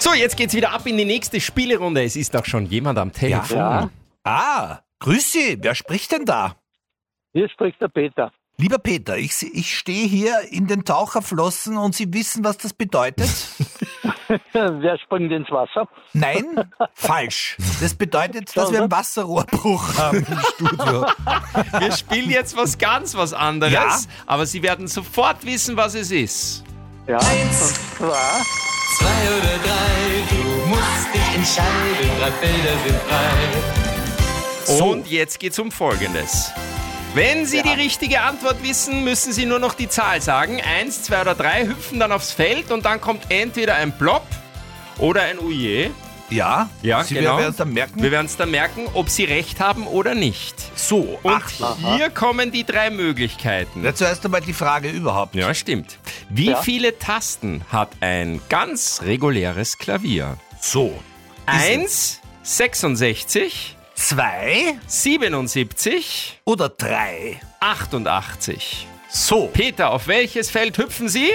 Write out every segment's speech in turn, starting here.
So, jetzt geht's wieder ab in die nächste Spielerunde. Es ist auch schon jemand am Telefon. Ja. Grüß Sie. Wer spricht denn da? Hier spricht der Peter. Lieber Peter, ich stehe hier in den Taucherflossen und Sie wissen, was das bedeutet? Wer springt ins Wasser? Nein, falsch. Das bedeutet, dass wir einen Wasserrohrbruch haben im Studio. Wir spielen jetzt was anderes, Ja. aber Sie werden sofort wissen, was es ist. Ja. Eins. Und zwar, 2 oder 3, du musst dich entscheiden, 3 Felder sind frei. Und jetzt geht's um Folgendes. Wenn Sie die richtige Antwort wissen, müssen Sie nur noch die Zahl sagen. 1, 2 oder 3, hüpfen dann aufs Feld und dann kommt entweder ein Plop oder ein Oje. Ja, Ja, Sie genau. werden es dann merken. Wir werden es dann merken, ob Sie recht haben oder nicht. So, Und Achtung. hier kommen die 3 Möglichkeiten. Ja, zuerst einmal die Frage überhaupt. Ja, stimmt. Wie viele Tasten hat ein ganz reguläres Klavier? So. 1, 66, 2 77, oder 3? 88. So. Peter, auf welches Feld hüpfen Sie?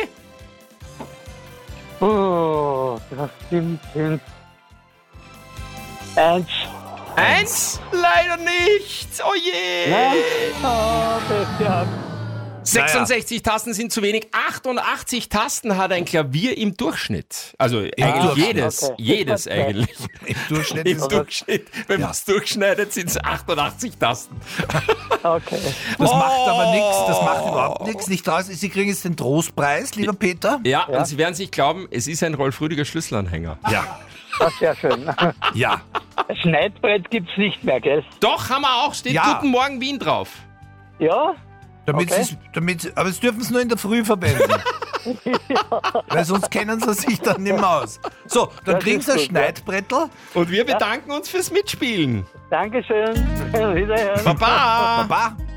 das sind 1. 1? Leider nicht. Oh je. Ja. 66 Tasten sind zu wenig. 88 Tasten hat ein Klavier im Durchschnitt. Also eigentlich Durchschnitt. jedes Okay. eigentlich. Im Durchschnitt Im ist es Durchschnitt. Wenn man es durchschneidet, sind es 88 Tasten. Okay. Das macht aber nichts, das macht überhaupt nichts. Nicht raus. Sie kriegen jetzt den Trostpreis, lieber Peter. Ja, und Sie werden sich glauben, es ist ein Rolf Rüdiger Schlüsselanhänger. Ja. Das ist sehr schön. Ja. Schneidbrett gibt's nicht mehr, gell? Doch, haben wir auch. Steht Ja. Guten Morgen Wien drauf. Ja? Damit Okay. aber es dürfen sie nur in der Früh verwenden. Weil sonst kennen sie sich dann nicht mehr aus. So, dann Das kriegen ist sie ein gut, ja. Schneidbrettel. Und wir bedanken uns fürs Mitspielen. Dankeschön. Wiederhören. Baba! Baba.